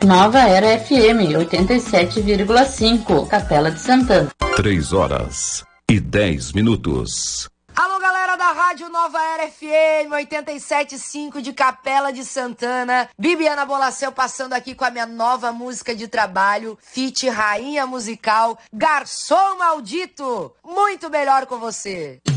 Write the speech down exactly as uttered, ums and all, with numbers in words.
Nova Era F M, oitenta e sete vírgula cinco, Capela de Santana. Três horas e dez minutos. Alô, galera da Rádio Nova Era F M, oitenta e sete vírgula cinco de Capela de Santana. Bibiana Bolacel passando aqui com a minha nova música de trabalho, feat Rainha Musical, Garçom Maldito. Muito melhor com você.